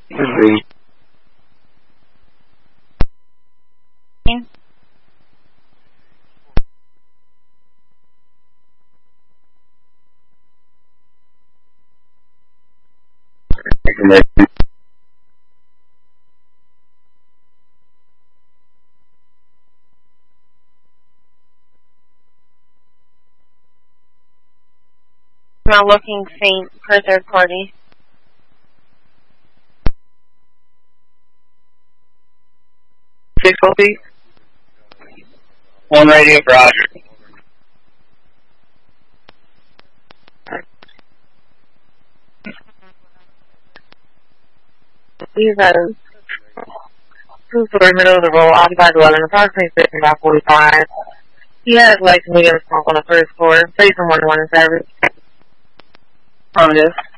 Agree. Now looking faint per third party. Difficulty. One radio, Roger. These are two for the middle of the road, occupied dwelling, approximately 15 by 45. He has light to medium smoke on the first floor, facing 1-1 service. Affirmative.